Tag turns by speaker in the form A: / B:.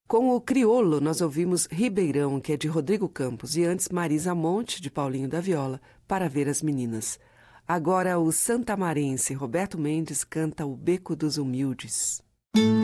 A: Com o Criolo, nós ouvimos Ribeirão, que é de Rodrigo Campos, e antes Marisa Monte, de Paulinho da Viola, Para Ver as Meninas. Agora o santamarense Roberto Mendes canta O Beco dos Humildes.